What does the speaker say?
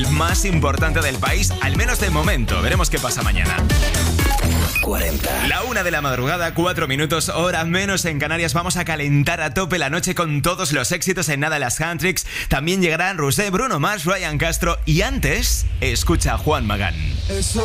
el más importante del país, al menos de momento. Veremos qué pasa mañana. 40. La 1 de la madrugada, 4 minutos, hora menos en Canarias. Vamos a calentar a tope la noche con todos los éxitos en nada las Handtricks. También llegarán Rusé, Bruno Mars, Ryan Castro y antes, escucha a Juan Magán.